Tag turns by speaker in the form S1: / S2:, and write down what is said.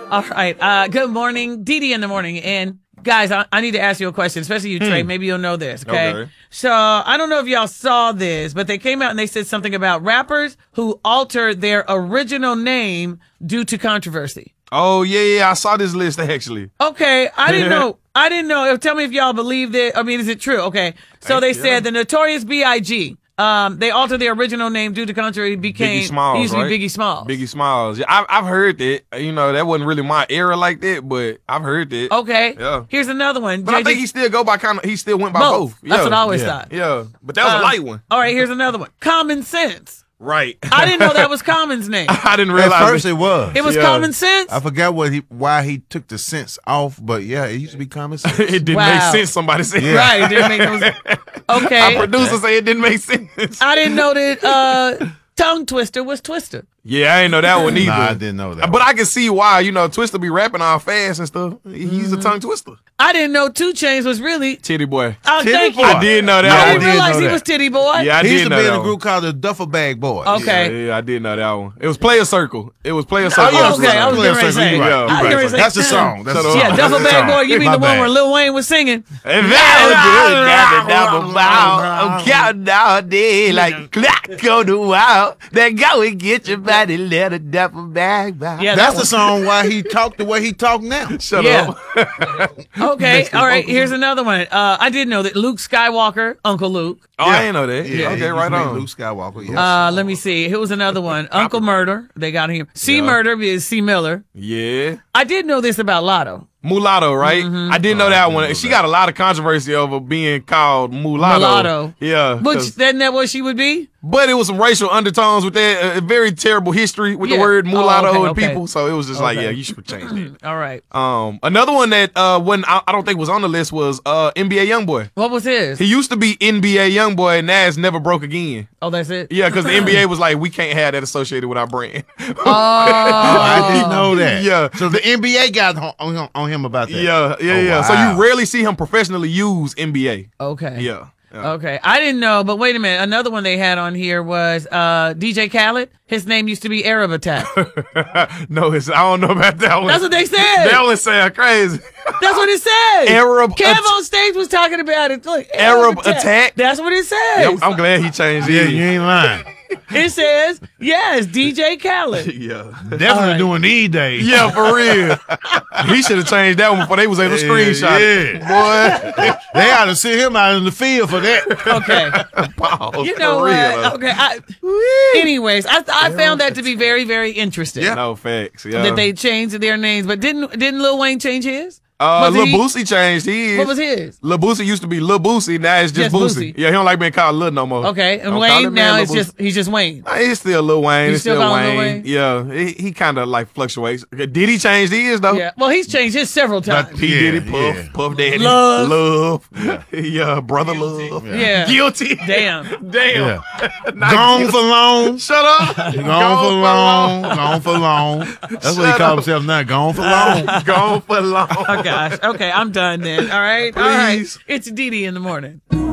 S1: All right. Good morning, Dee in the morning. And guys, I need to ask you a question, especially you, Trey. Maybe you'll know this. Okay. So I don't know if y'all saw this, but they came out and they said something about rappers who altered their original name due to controversy.
S2: Oh, yeah. I saw this list, actually.
S1: Okay. I didn't know. Tell me if y'all believe it. I mean, is it true? Okay. So they said the Notorious B.I.G., they altered their original name due to controversy. Became
S2: Biggie Smalls,
S1: he used to
S2: right?
S1: be Biggie Smalls.
S2: Biggie Smalls. Yeah, I've heard that. You know, that wasn't really my era like that, but I've heard that.
S1: Okay.
S2: Yeah.
S1: Here's another one.
S2: But I think he still went by both.
S1: That's what I always thought.
S2: Yeah. But that was a light one.
S1: All right. Here's another one. Common Sense.
S2: Right.
S1: I didn't know that was Common's name.
S2: I didn't realize.
S3: At first it was.
S1: It was Common Sense?
S3: I forgot why he took the sense off, but yeah, it used to be Common Sense.
S2: It didn't make sense, somebody said.
S3: Yeah.
S1: Right. It didn't make no sense. Okay.
S2: Our producer said it didn't make sense.
S1: I didn't know that Tongue Twister was Twister.
S2: Yeah, I ain't know that one either.
S3: Nah, I didn't know that.
S2: But I can see why, Twister be rapping all fast and stuff. He's a tongue twister.
S1: I didn't know 2 Chainz was really
S2: Titty Boy.
S1: Oh,
S3: Titty
S1: thank
S3: Boy.
S1: you.
S2: I did know that
S1: I
S2: one.
S1: didn't realize
S3: know
S1: he
S3: that.
S1: was Titty Boy.
S2: Yeah, I
S3: he
S2: did
S3: used to
S2: know
S3: be
S2: that
S3: in a
S2: one.
S3: group called the Duffel Bag Boys.
S1: Okay.
S2: Yeah, I did know that one. It was Player Circle. It was Player Circle.
S1: yeah, okay. I was getting ready to say.
S3: You right.
S2: Yeah,
S3: You
S2: I was
S3: right.
S1: getting ready to
S3: That's the
S1: say.
S3: song. That's the song.
S1: Yeah, Duffel
S3: That's the
S1: Bag
S3: song.
S1: Boy. You mean
S3: My
S1: the one
S3: bad.
S1: where Lil Wayne was singing?
S2: And that was good. I'm counting all day like clock on the wall. Then go and get your body, let a duffel bag by.
S1: Yeah,
S3: That's
S1: that
S3: the song why he talked the way he talked now.
S2: Shut
S1: Yeah.
S2: up.
S1: Okay, all right, here's another one. I did know that Luke Skywalker, Uncle Luke.
S2: Oh, I didn't know that.
S3: Yeah,
S2: Okay, right on.
S3: Luke Skywalker. Yes.
S1: Let me see. Here was another one. Uncle Murder. They got him. C Murder is C Miller.
S2: Yeah.
S1: I did know this about Lotto.
S2: Mulatto, right? I didn't know that one. She got a lot of controversy over being called Mulatto.
S1: Mulatto.
S2: Yeah.
S1: Which, isn't that what she would be?
S2: But it was some racial undertones with that. A very terrible history with the
S1: Yeah.
S2: word mulatto
S1: Oh,
S2: and
S1: okay.
S2: people. So it was just like,
S1: Okay.
S2: yeah, you should change that.
S1: All right.
S2: Another one that I don't think was on the list was NBA YoungBoy.
S1: What was his?
S2: He used to be NBA YoungBoy, and now it's never broke again.
S1: Oh, that's it?
S2: Yeah, because the NBA was like, we can't have that associated with our brand.
S3: I didn't know that.
S2: Yeah.
S3: So the NBA got on him about that.
S2: Yeah.
S3: Oh,
S2: So
S3: wow.
S2: you rarely see him professionally use NBA.
S1: Okay.
S2: Yeah.
S1: Okay. I didn't know, but wait a minute. Another one they had on here was DJ Khaled. His name used to be Arab Attack.
S2: No, I don't know about that one.
S1: That's what they said.
S2: That one sound crazy.
S1: That's what it said.
S2: Arab
S1: Kev
S2: Attack.
S1: on stage was talking about it. Look,
S2: Arab Attack.
S1: That's what it says.
S2: Yeah, I'm glad he changed
S3: Yeah,
S2: it.
S3: you ain't lying.
S1: It says, yes, DJ Khaled.
S2: Yeah.
S3: Definitely doing these days.
S2: Yeah, for real. He should have changed that one before they was able to screenshot it. Boy.
S3: They ought to sit him out in the field for that.
S1: Okay.
S2: Pause,
S1: You know
S2: for real.
S1: what? Okay. Anyways, I found that to be very, very interesting.
S2: No facts. Yeah.
S1: That they changed their names. But didn't Lil Wayne change his?
S2: Lil
S1: he-
S2: Boosie changed his.
S1: What was his?
S2: Lil Boosie used to be Lil Boosie, now it's just Boosie. Yeah, he don't like being called Lil no more.
S1: Okay. And
S2: Don't call
S1: Wayne
S2: that man
S1: now
S2: Lil
S1: it's
S2: Boosie.
S1: he's just Wayne.
S2: Nah, he's still Lil Wayne.
S1: You
S2: It's
S1: still
S2: still
S1: call him
S2: Wayne.
S1: Lil Wayne?
S2: Yeah, he kind of like fluctuates. Did he change his though?
S1: Yeah. Well, he's changed his several times.
S2: P.
S3: Yeah,
S2: Diddy, Puff,
S3: yeah.
S2: Puff Daddy,
S1: Love.
S2: yeah, Brother Love,
S1: Yeah.
S2: Guilty,
S1: Damn.
S2: damn, Not
S3: Gone
S2: guilty.
S3: for long.
S2: Shut up,
S3: Gone for long. Gone for long. That's what he calls himself now. Gone for long.
S2: Gone for long.
S1: Oh, gosh. Okay, I'm done then. All right. All right.
S2: Please.
S1: It's Dee in the morning.